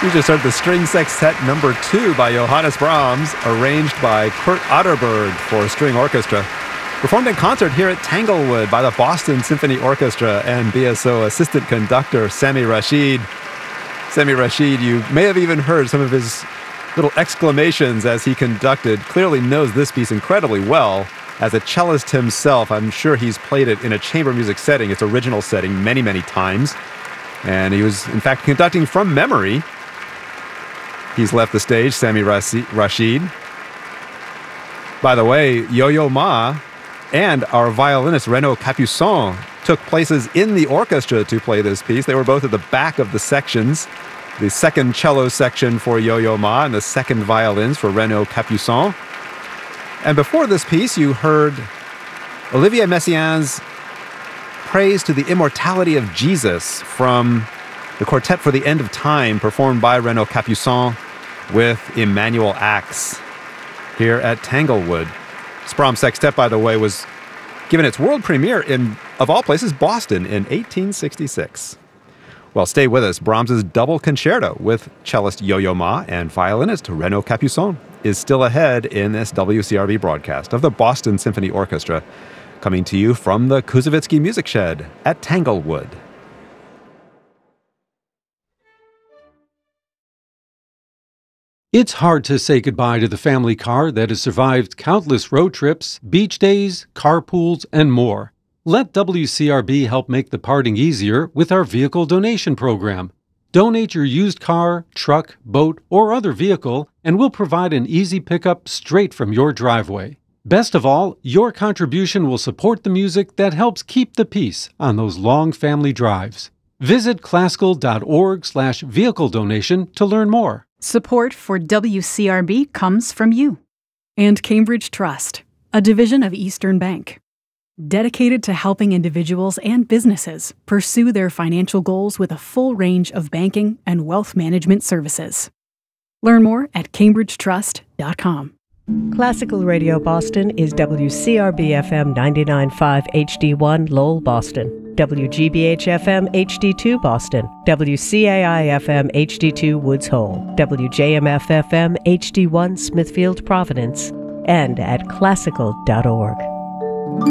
You just heard the String Sextet No. 2 by Johannes Brahms, arranged by Kurt Otterberg for string orchestra. Performed in concert here at Tanglewood by the Boston Symphony Orchestra and BSO assistant conductor Sami Rashid. Sami Rashid, you may have even heard some of his little exclamations as he conducted. Clearly knows this piece incredibly well. As a cellist himself, I'm sure he's played it in a chamber music setting, its original setting, many, many times. And he was, in fact, conducting from memory. He's left the stage, Sami Rashid. By the way, Yo-Yo Ma and our violinist Renaud Capuçon took places in the orchestra to play this piece. They were both at the back of the sections, the second cello section for Yo-Yo Ma and the second violins for Renaud Capuçon. And before this piece, you heard Olivier Messiaen's Praise to the Immortality of Jesus from the Quartet for the End of Time, performed by Renaud Capuçon with Emmanuel Axe here at Tanglewood. This Brahms Sextet, by the way, was given its world premiere in, of all places, Boston in 1866. Well, stay with us. Brahms's double concerto with cellist Yo-Yo Ma and violinist Renaud Capuçon is still ahead in this WCRB broadcast of the Boston Symphony Orchestra, coming to you from the Kuzovitsky Music Shed at Tanglewood. It's hard to say goodbye to the family car that has survived countless road trips, beach days, carpools, and more. Let WCRB help make the parting easier with our vehicle donation program. Donate your used car, truck, boat, or other vehicle, and we'll provide an easy pickup straight from your driveway. Best of all, your contribution will support the music that helps keep the peace on those long family drives. Visit classical.org/vehicle donation to learn more. Support for WCRB comes from you. And Cambridge Trust, a division of Eastern Bank. Dedicated to helping individuals and businesses pursue their financial goals with a full range of banking and wealth management services. Learn more at cambridgetrust.com. Classical Radio Boston is WCRB-FM 99.5 HD1 Lowell, Boston, WGBH-FM HD2 Boston, WCAI-FM HD2 Woods Hole, WJMF-FM HD1 Smithfield, Providence, and at classical.org.